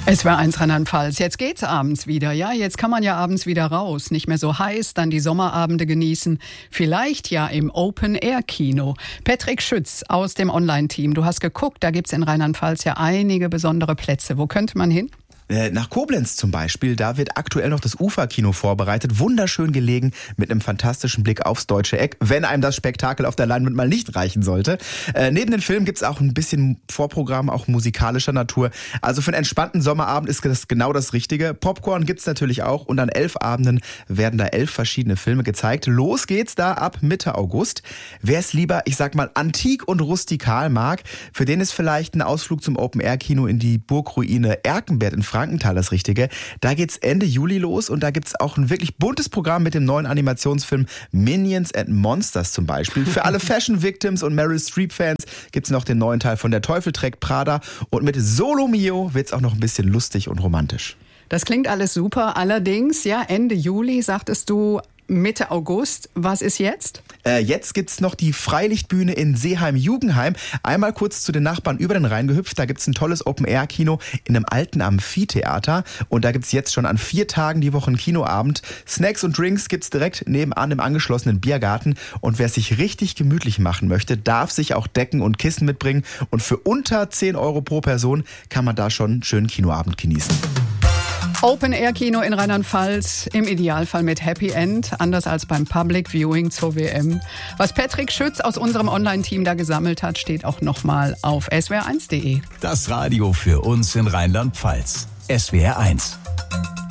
SWR1 Rheinland-Pfalz. Jetzt geht's abends wieder. Ja, jetzt kann man ja abends wieder raus. Nicht mehr so heiß, dann die Sommerabende genießen. Vielleicht ja im Open-Air-Kino. Patrick Schütz aus dem Online-Team. Du hast geguckt, da gibt's in Rheinland-Pfalz ja einige besondere Plätze. Wo könnte man hin? Nach Koblenz zum Beispiel, da wird aktuell noch das Uferkino vorbereitet. Wunderschön gelegen, mit einem fantastischen Blick aufs deutsche Eck, wenn einem das Spektakel auf der Leinwand mal nicht reichen sollte. Neben den Filmen gibt's auch ein bisschen Vorprogramm, auch musikalischer Natur. Also für einen entspannten Sommerabend ist das genau das Richtige. Popcorn gibt's natürlich auch und an 11 Abenden werden da 11 verschiedene Filme gezeigt. Los geht's da ab Mitte August. Wer es lieber, ich sag mal, antik und rustikal mag, für den ist vielleicht ein Ausflug zum Open-Air-Kino in die Burgruine Erkenberg in Frankenthal das Richtige. Da geht's Ende Juli los und da gibt's auch ein wirklich buntes Programm mit dem neuen Animationsfilm Minions and Monsters zum Beispiel. Für alle Fashion Victims und Meryl Streep Fans gibt's noch den neuen Teil von Der Teufel trägt Prada und mit Solo Mio wird's auch noch ein bisschen lustig und romantisch. Das klingt alles super. Allerdings, ja, Ende Juli, sagtest du, Mitte August. Was ist jetzt? Jetzt gibt's noch die Freilichtbühne in Seeheim-Jugenheim. Einmal kurz zu den Nachbarn über den Rhein gehüpft. Da gibt's ein tolles Open-Air-Kino in einem alten Amphitheater. Und da gibt's jetzt schon an 4 Tagen die Woche einen Kinoabend. Snacks und Drinks gibt's direkt nebenan im angeschlossenen Biergarten. Und wer sich richtig gemütlich machen möchte, darf sich auch Decken und Kissen mitbringen. Und für unter 10 Euro pro Person kann man da schon einen schönen Kinoabend genießen. Open-Air-Kino in Rheinland-Pfalz, im Idealfall mit Happy End, anders als beim Public Viewing zur WM. Was Patrick Schütz aus unserem Online-Team da gesammelt hat, steht auch nochmal auf swr1.de. Das Radio für uns in Rheinland-Pfalz. SWR1.